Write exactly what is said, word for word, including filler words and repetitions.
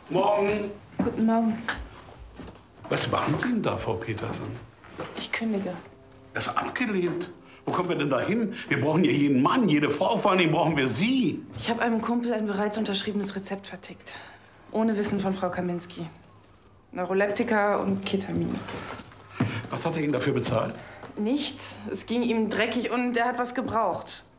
Morgen. Guten Morgen. Was machen Sie denn da, Frau Petersen? Ich kündige. Das ist abgelehnt. Wo kommen wir denn da hin? Wir brauchen hier jeden Mann, jede Frau, vor allem brauchen wir Sie. Ich habe einem Kumpel ein bereits unterschriebenes Rezept vertickt. Ohne Wissen von Frau Kaminski. Neuroleptika und Ketamin. Was hat er Ihnen dafür bezahlt? Nichts. Es ging ihm dreckig und er hat was gebraucht.